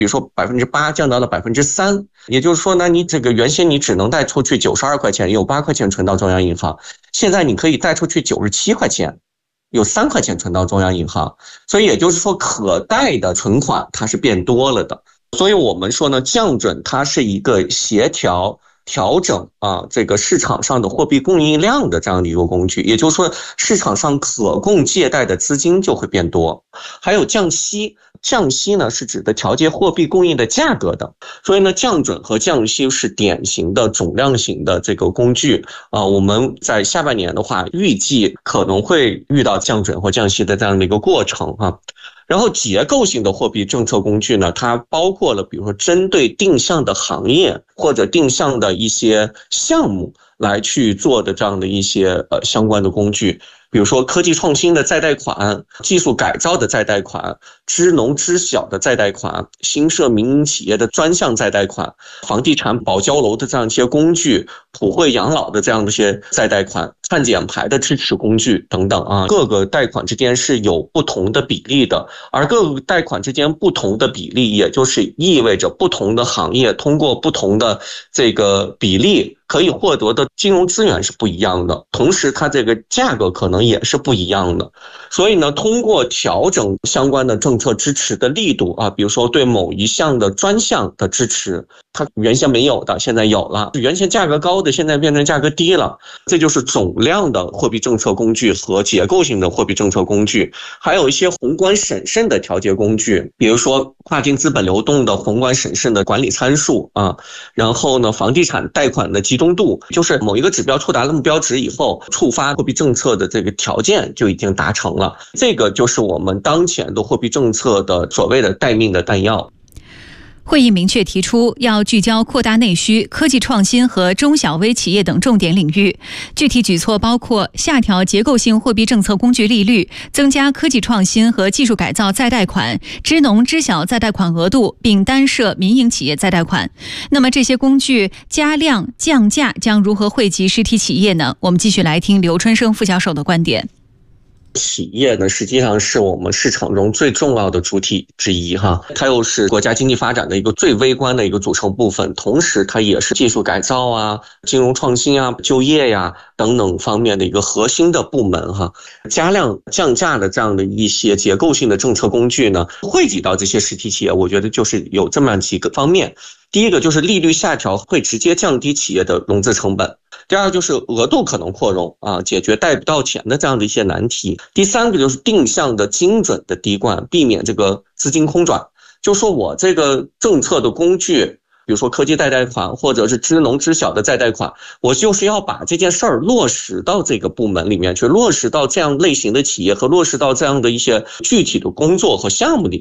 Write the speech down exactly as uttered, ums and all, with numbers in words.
比如说百分之八降到了百分之三，也就是说呢，你这个原先你只能贷出去九十二块钱，有八块钱存到中央银行，现在你可以贷出去九十七块钱，有三块钱存到中央银行，所以也就是说可贷的存款它是变多了的。所以我们说呢，降准它是一个协调调整啊，这个市场上的货币供应量的这样的一个工具，也就是说市场上可供借贷的资金就会变多。还有降息，降息呢是指的调节货币供应的价格的，所以呢降准和降息是典型的总量型的这个工具啊。我们在下半年的话，预计可能会遇到降准或降息的这样的一个过程啊。然后结构性的货币政策工具呢，它包括了比如说针对定向的行业或者定向的一些项目来去做的这样的一些呃相关的工具，比如说科技创新的再贷款、技术改造的再贷款、支农支小的再贷款、新设民营企业的专项再贷款、房地产保交楼的这样一些工具、普惠养老的这样的一些再贷款、碳减排的支持工具等等啊，各个贷款之间是有不同的比例的，而各个贷款之间不同的比例，也就是意味着不同的行业通过不同的这个比例可以获得的金融资源是不一样的，同时它这个价格可能也是不一样的。所以呢，通过调整相关的政策支持的力度啊，比如说对某一项的专项的支持，它原先没有的现在有了，原先价格高的现在变成价格低了，这就是总量的货币政策工具和结构性的货币政策工具。还有一些宏观审慎的调节工具，比如说跨境资本流动的宏观审慎的管理参数啊，然后呢房地产贷款的集中度，就是某一个指标触达了目标值以后，触发货币政策的这个条件就已经达成了，这个就是我们当前的货币政策的所谓的待命的弹药。 会议明确提出，要聚焦扩大内需、科技创新和中小微企业等重点领域。具体举措包括下调结构性货币政策工具利率，增加科技创新和技术改造再贷款、支农支小再贷款额度，并单设民营企业再贷款。那么这些工具加量降价将如何惠及实体企业呢？我们继续来听刘春生副教授的观点。 企业呢，实际上是我们市场中最重要的主体之一哈，它又是国家经济发展的一个最微观的一个组成部分，同时它也是技术改造啊、金融创新啊、就业呀等等方面的一个核心的部门哈。加量降价的这样的一些结构性的政策工具呢，惠及到这些实体企业，我觉得就是有这么几个方面。第一个就是利率下调会直接降低企业的融资成本，第二就是额度可能扩容啊，解决贷不到钱的这样的一些难题。第三个就是定向的精准的滴灌，避免这个资金空转。就说我这个政策的工具，比如说科技再贷款或者是支农支小的再贷款，我就是要把这件事儿落实到这个部门里面去，落实到这样类型的企业和落实到这样的一些具体的工作和项目里。